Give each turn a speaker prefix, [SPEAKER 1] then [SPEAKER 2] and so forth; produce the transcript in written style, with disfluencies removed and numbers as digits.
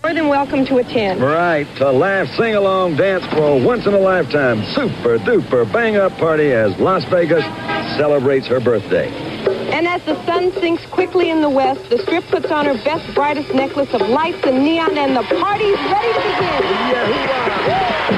[SPEAKER 1] More than welcome to attend.
[SPEAKER 2] Right. To laugh, sing along, dance for a once-in-a-lifetime super-duper bang-up party as Las Vegas celebrates her birthday.
[SPEAKER 1] And as the sun sinks quickly in the west, the Strip puts on her best, brightest necklace of lights and neon, and the party's ready to begin.
[SPEAKER 2] Yeah,